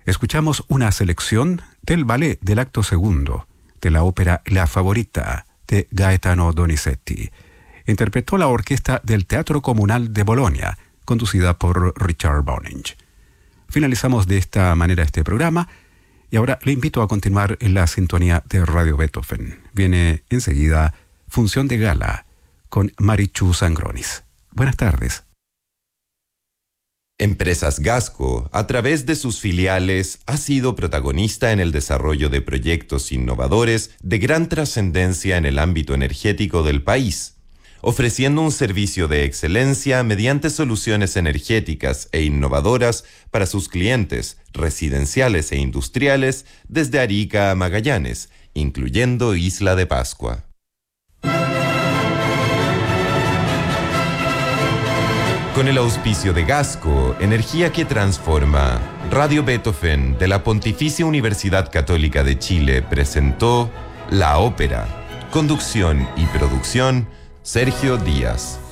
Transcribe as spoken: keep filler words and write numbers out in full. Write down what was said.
Escuchamos una selección del ballet del acto segundo de la ópera La Favorita de Gaetano Donizetti. Interpretó la orquesta del Teatro Comunal de Bolonia, conducida por Richard Boning. Finalizamos de esta manera este programa y ahora le invito a continuar en la sintonía de Radio Beethoven. Viene enseguida Función de Gala con Marichu Sangronis. Buenas tardes. Empresas Gasco, a través de sus filiales, ha sido protagonista en el desarrollo de proyectos innovadores de gran trascendencia en el ámbito energético del país, ofreciendo un servicio de excelencia mediante soluciones energéticas e innovadoras para sus clientes residenciales e industriales desde Arica a Magallanes, incluyendo Isla de Pascua. Con el auspicio de Gasco, energía que transforma, Radio Beethoven de la Pontificia Universidad Católica de Chile presentó La Ópera. Conducción y producción, Sergio Díaz.